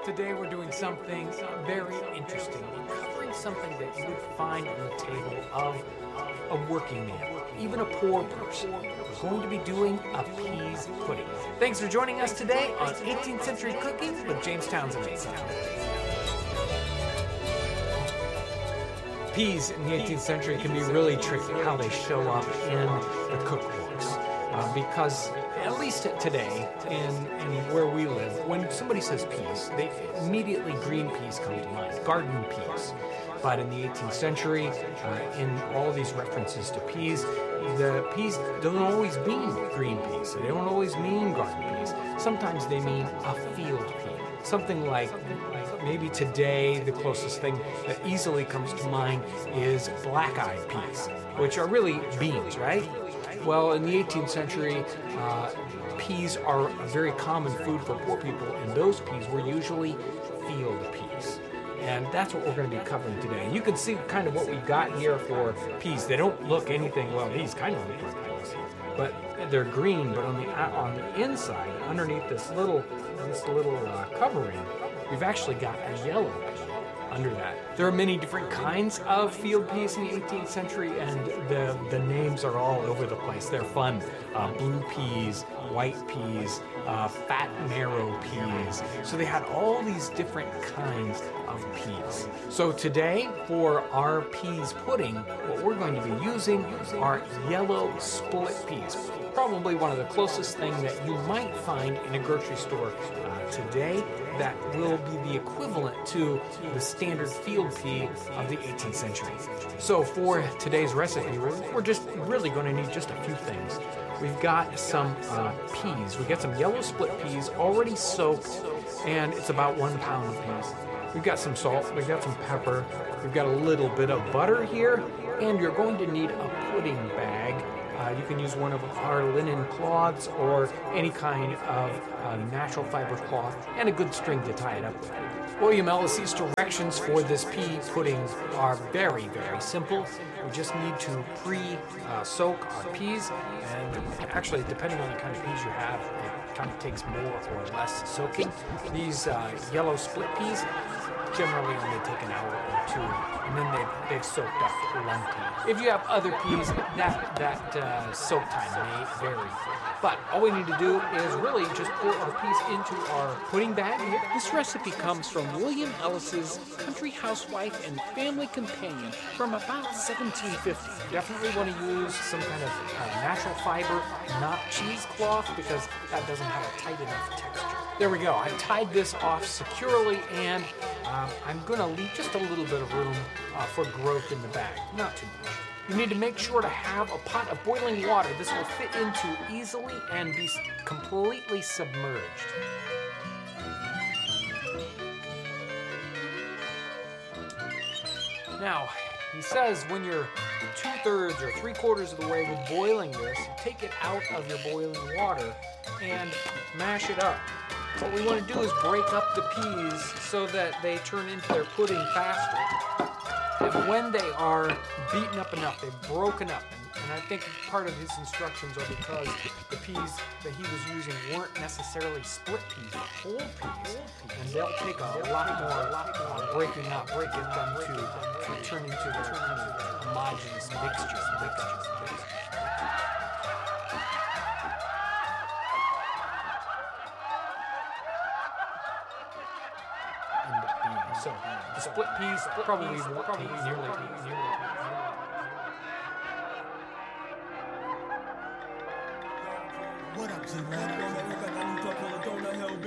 Today we're doing something very interesting. We're covering something that you would find on the table of a working man, even a poor person. We're going to be doing a peas pudding. Thanks for joining us today on 18th Century Cooking with James Townsend and Son. Peas in the 18th century can be really tricky how they show up in the cookbooks. Because at least today, in where we live, when somebody says peas, they immediately green peas come to mind, garden peas. But in the 18th century, in all these references to peas, the peas don't always mean green peas. They don't always mean garden peas. Sometimes they mean a field pea. Something like maybe today the closest thing that easily comes to mind is black-eyed peas, which are really beans, right? Well, in the 18th century, peas are a very common food for poor people, and those peas were usually field peas. And that's what we're going to be covering today. And you can see kind of what we got here for peas. They don't look anything, well, these kind of look like peas, but they're green, but on the inside, underneath this little covering, we've actually got a yellow pea under that. There are many different kinds of field peas in the 18th century, and the names are all over the place. They're fun. Blue peas, white peas, fat marrow peas. So they had all these different kinds of peas. So today, for our peas pudding, what we're going to be using are yellow split peas. Probably one of the closest things that you might find in a grocery store today that will be the equivalent to the standard field pea of the 18th century. So for today's recipe, we're just really going to need just a few things. We've got some peas. We've got some yellow split peas already soaked, and it's about 1 pound of peas. We've got some salt, we've got some pepper, we've got a little bit of butter here, and you're going to need a pudding bag. You can use one of our linen cloths or any kind of natural fiber cloth, and a good string to tie it up with. William Ellis's directions for this pea pudding are very, very simple. We just need to pre-soak our peas, and actually, depending on the kind of peas you have, it kind of takes more or less soaking. These yellow split peas generally only take an hour or two, and then they've soaked up plenty. If you have other peas, that soak time may vary. But all we need to do is really just pour our peas into our pudding bag. This recipe comes from William Ellis's Country Housewife and Family Companion from about 1750. Definitely want to use some kind of natural fiber, not cheesecloth, because that doesn't have a tight enough texture. There we go. I've tied this off securely, and I'm going to leave just a little bit of room for growth in the bag, not too much. You need to make sure to have a pot of boiling water this will fit into easily and be completely submerged. Now, he says when you're 2/3 or 3/4 of the way with boiling this, take it out of your boiling water and mash it up. What we want to do is break up the peas so that they turn into their pudding faster. And when they are beaten up enough, they've broken up, and I think part of his instructions are because the peas that he was using weren't necessarily split peas, but whole peas, and they'll take a lot more breaking up to get them to turn into their homogeneous mixture. So the split peas probably won't take nearly. What up, T-Man?